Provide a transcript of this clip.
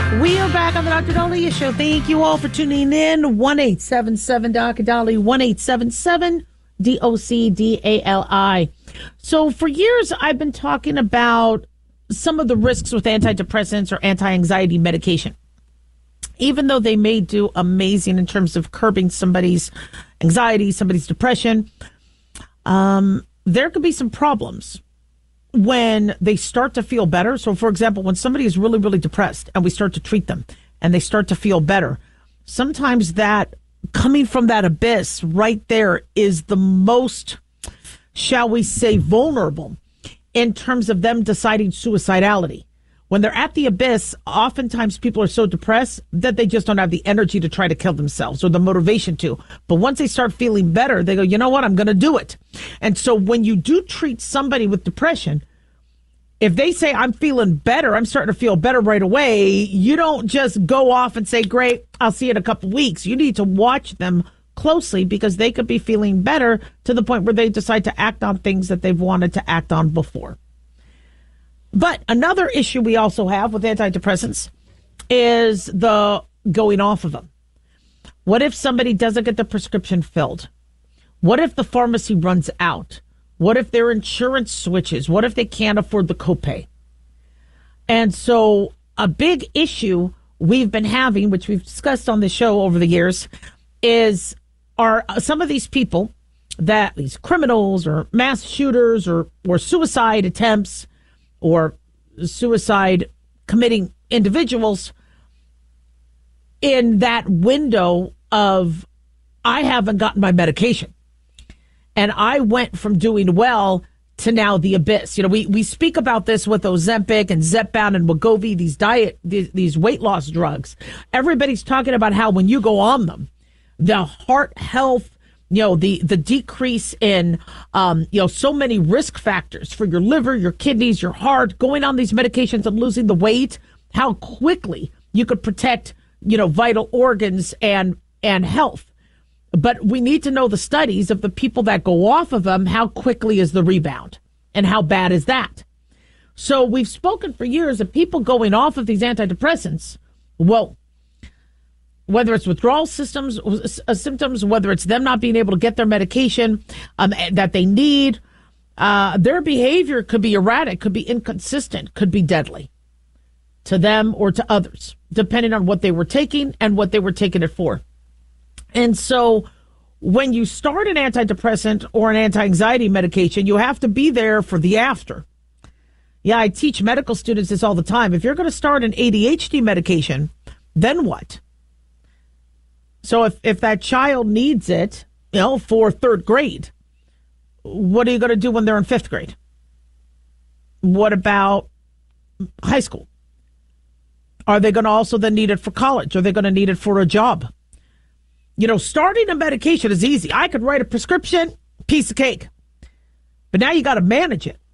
We are back on the Dr. Daliah Show. Thank you all for tuning in. 1-877-Dr. 1-877-DOCDALI. So for years, I've been talking about some of the risks with antidepressants or anti-anxiety medication. Even though they may do amazing in terms of curbing somebody's anxiety, somebody's depression, there could be some problems when they start to feel better. So, for example, when somebody is really, really depressed and we start to treat them and they start to feel better, sometimes that coming from that abyss right there is the most, shall we say, vulnerable in terms of them deciding suicidality. When they're at the abyss, oftentimes people are so depressed that they just don't have the energy to try to kill themselves or the motivation to. But once they start feeling better, they go, you know what, I'm going to do it. And so when you do treat somebody with depression, if they say, I'm feeling better, I'm starting to feel better right away, you don't just go off and say, great, I'll see you in a couple weeks. You need to watch them closely because they could be feeling better to the point where they decide to act on things that they've wanted to act on before. But another issue we also have with antidepressants is the going off of them. What if somebody doesn't get the prescription filled? What if the pharmacy runs out? What if their insurance switches? What if they can't afford the copay? And so a big issue we've been having, which we've discussed on the show over the years, is are some of these people, that these criminals or mass shooters or suicide attempts or suicide committing individuals in that window of, I haven't gotten my medication. And I went from doing well to now the abyss. You know, we speak about this with Ozempic and Zepbound and Wegovy, these weight loss drugs. Everybody's talking about how when you go on them, the heart health, you know, the decrease in, so many risk factors for your liver, your kidneys, your heart, going on these medications and losing the weight, how quickly you could protect, vital organs and health. But we need to know the studies of the people that go off of them. How quickly is the rebound and how bad is that? So we've spoken for years of people going off of these antidepressants. Well, whether it's withdrawal symptoms, whether it's them not being able to get their medication that they need, their behavior could be erratic, could be inconsistent, could be deadly to them or to others, depending on what they were taking and what they were taking it for. And so when you start an antidepressant or an anti-anxiety medication, you have to be there for the after. Yeah, I teach medical students this all the time. If you're going to start an ADHD medication, then what? So if that child needs it, for third grade, what are you going to do when they're in fifth grade? What about high school? Are they going to also then need it for college? Are they going to need it for a job? Starting a medication is easy. I could write a prescription, piece of cake. But now you got to manage it.